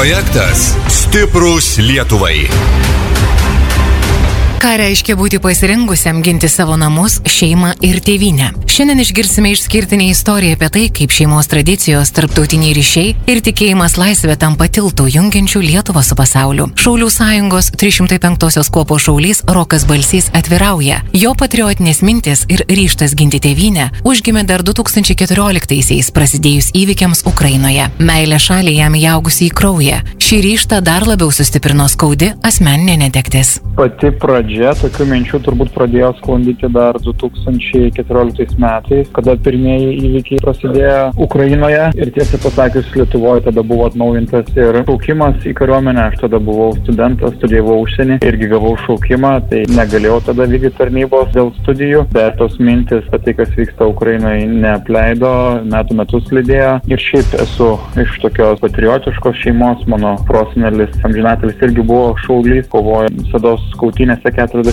Projektas Stiprūs Lietuvai. Ką reiškia būti pasirengusiam ginti savo namus, šeimą ir tėvynę? Šiandien išgirsime išskirtinę istoriją apie tai, kaip šeimos tradicijos, tarptautiniai ryšiai ir tikėjimas laisvė tampa tiltų jungiančių Lietuvą su pasauliu. Šaulių sąjungos 305-osios kuopos šaulys Rokas Balsys atvirauja. Jo patriotinės mintis ir ryžtas ginti tėvynę užgimė dar 2014-aisiais prasidėjus įvykiams Ukrainoje. Meilė šaliai jam įaugusi į kraują. Šį ryžtą dar labiau sustiprino skaudi asmeninė netektis. Pati pradžia tokių minčių turbūt pradėjo sklandyti dar 2014 metais, kada pirmieji įvykiai prasidėjo Ukrainoje ir tiesą pasakius Lietuvoje tada buvo atnaujintas ir šaukimas į kariuomenę. Aš tada buvau studentas, studijavau užsienį, irgi gavau šaukimą, tai negalėjau tada vykdyti tarnybos dėl studijų, bet tos mintis apie tai, kas vyksta Ukrainoje, neapleido, metus lydėjo. Ir šiaip esu iš tokios patriotiškos šeimos, mano prosenelis amžinatelis irgi buvo šaulys, kovojo visados skautynėse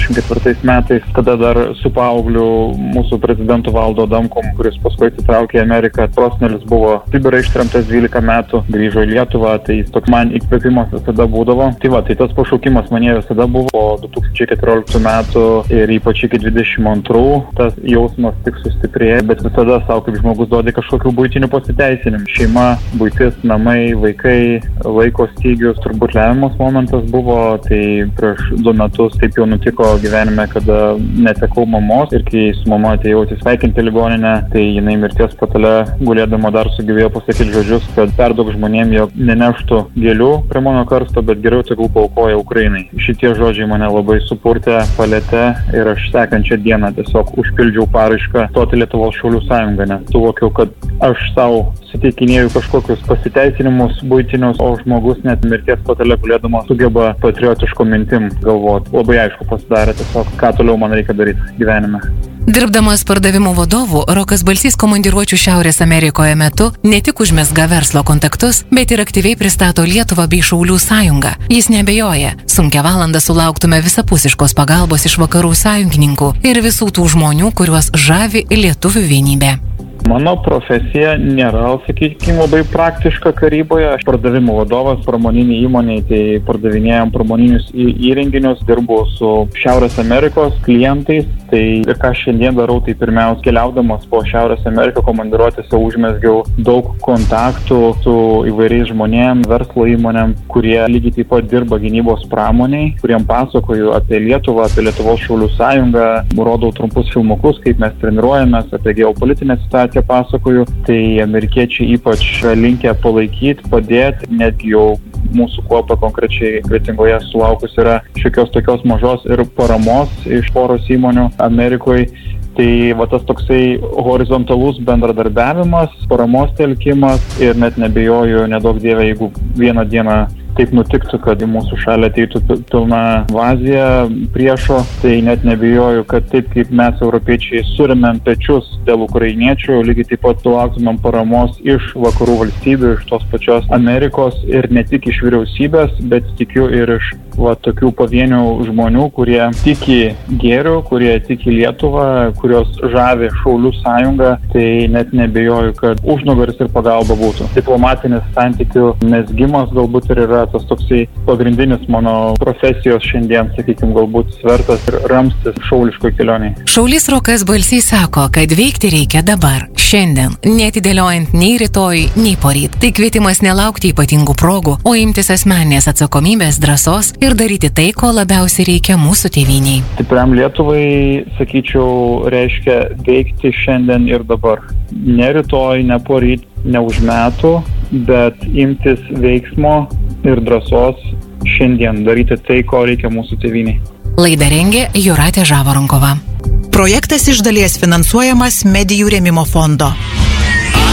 44 metais, kada dar su paaugliu mūsų prezidentu Valdu Adamkum, kuris paskui atsitraukė į Ameriką. Prosenelis buvo Sibirą ištremtas 12 metų, grįžo į Lietuvą, tai jis toks man įkvėpimas visada būdavo. Tai tas pašaukimas mane visada buvo po 2014 metų ir ypač iki 22, tas jausmas tik sustiprėjo, bet visada savo kaip žmogus duodė kažkokių buitinių pasiteisinimų. Šeima, buitis, namai, vaikai, laiko stygius, turbūt lemiamas momentas buvo, tai prieš 2 metus taip jau nutiko gyvenime, kada netekau mamos ir kai su mama atėjau atsisveikinti ligoninę, tai jinai mirties patale gulėdama dar sugebėjo pasakyti žodžius, kad perduok žmonėm, jog neneštų gėlių prie mano karsto, bet geriau tegul paaukoja Ukrainai. Šitie žodžiai mane labai supurtė, palėtė ir aš sekančią dieną tiesiog užpildžiau paraišką stoti Lietuvos šaulių sąjungą, nes suvokiau, kad aš savo suteikinėjau kažkokius pasiteisinimus buitinius, o žmogus net mirties patale gulėdama sugeba patriotiško mintim galvoti. Labai aišku pasidarė tiesiog, ką toliau man reikia daryti gyvenime. Dirbdamas pardavimų vadovu, Rokas Balsys komandiruočių Šiaurės Amerikoje metu ne tik užmezga verslo kontaktus, bet ir aktyviai pristato Lietuvą bei Šaulių sąjungą. Jis neabejoja, sunkią valandą sulauktume visapusiškos pagalbos iš vakarų sąjungininkų ir visų tų žmonių, kuriuos žavi lietuvių vienybė. Mano profesija nėra, sakykime, labai praktiška karyboje. Aš pardavimų vadovas pramoniniai įmoniai, tai pardavinėjom pramoninius įrenginius, dirbu su Šiaurės Amerikos klientais. Tai ir ką šiandien darau, tai pirmiausia, keliaudamas po Šiaurės Ameriką komandiruotėse užmezgiau daug kontaktų su įvairiais žmonėm, verslo įmonėm, kurie lygiai taip pat dirba gynybos pramoniai, kuriem pasakoju apie Lietuvą, apie Lietuvos šaulių sąjungą, rodau trumpus filmukus, kaip mes treniruojamės, apie geopolitinę situaciją pasakoju. Tai amerikiečiai ypač linkę palaikyti, padėti, netgi jau mūsų kuopa konkrečiai Kretingoje sulaukus yra šiokios tokios mažos ir paramos iš poros įmonių Amerikoje. Tai tas toksai horizontalus bendradarbiavimas, paramos telkimas ir net nebejoju, nedaug dievė, jeigu vieną dieną taip nutiktų, kad į mūsų šalį ateitų pilna invazija priešo, tai net nebijoju, kad taip kaip mes europiečiai surėmėm pečius dėl ukrainiečių, lygiai taip pat sulauktumėm paramos iš vakarų valstybių, iš tos pačios Amerikos ir ne tik iš vyriausybės, bet tikiu ir iš tokių pavienių žmonių, kurie tiki gėriu, kurie tiki Lietuvą, kurios žavi Šaulių sąjungą, tai net nebijoju, kad užnugaris ir pagalba būtų. Diplomatinis santykių mezgimas galbūt ir yra tas toksai pagrindinis mano profesijos šiandien, sakykime, galbūt svertas ir ramstis šauliškoj kelioniai. Šaulys Rokas Balsys sako, kad veikti reikia dabar, šiandien, neatidėliojant nei rytoj, nei poryt. Tai kvietimas nelaukti ypatingų progų, o imtis asmeninės atsakomybės, drąsos ir daryti tai, ko labiausiai reikia mūsų tėvyniai. Stipriam Lietuvai, sakyčiau, reiškia veikti šiandien ir dabar. Ne rytoj, ne poryt, ne už metų, bet imtis veiksmo ir drąsos šiandien daryti tai, ko reikia mūsų tėvyniai. Laidą rengė Jūratė Žavoronkova. Projektas iš dalies finansuojamas Medijų rėmimo fondo.